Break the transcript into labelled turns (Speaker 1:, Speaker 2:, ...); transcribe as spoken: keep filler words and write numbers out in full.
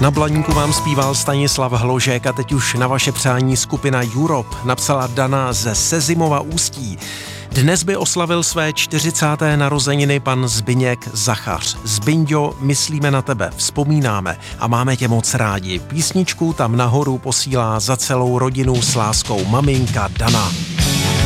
Speaker 1: Na Blaníku vám zpíval Stanislav Hložek a teď už na vaše přání skupina Europe, napsala Dana ze Sezimova Ústí. Dnes by oslavil své čtyřicáté narozeniny pan Zbyněk Zachař. Zbyňďo, myslíme na tebe, vzpomínáme a máme tě moc rádi. Písničku tam nahoru posílá za celou rodinu s láskou maminka Dana.